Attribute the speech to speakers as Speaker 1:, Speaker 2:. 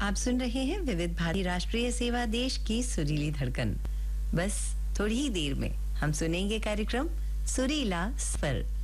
Speaker 1: आप सुन रहे हैं विविध भारती राष्ट्रीय सेवा, देश की सुरीली धड़कन। बस थोड़ी ही देर में हम सुनेंगे कार्यक्रम सुरीला स्वर।